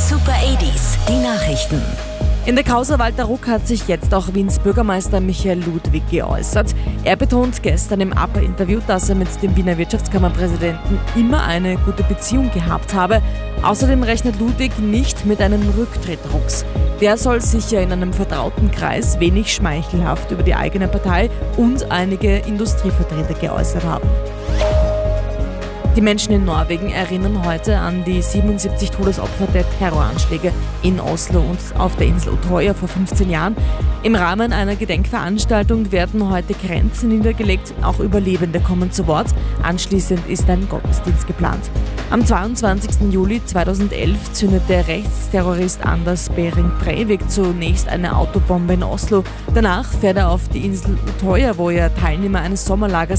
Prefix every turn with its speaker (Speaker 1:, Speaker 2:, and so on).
Speaker 1: Super 80s, die Nachrichten.
Speaker 2: In der Causa Walter Ruck hat sich jetzt auch Wiens Bürgermeister Michael Ludwig geäußert. Er betont gestern im APA-Interview, dass er mit dem Wiener Wirtschaftskammerpräsidenten immer eine gute Beziehung gehabt habe. Außerdem rechnet Ludwig nicht mit einem Rücktritt Rucks. Der soll sicher in einem vertrauten Kreis wenig schmeichelhaft über die eigene Partei und einige Industrievertreter geäußert haben. Die Menschen in Norwegen erinnern heute an die 77 Todesopfer der Terroranschläge in Oslo und auf der Insel Utøya vor 15 Jahren. Im Rahmen einer Gedenkveranstaltung werden heute Kränze niedergelegt. Auch Überlebende kommen zu Wort. Anschließend ist ein Gottesdienst geplant. Am 22. Juli 2011 zündete Rechtsterrorist Anders Behring Breivik zunächst eine Autobombe in Oslo. Danach fährt er auf die Insel Utøya, wo er Teilnehmer eines Sommerlagers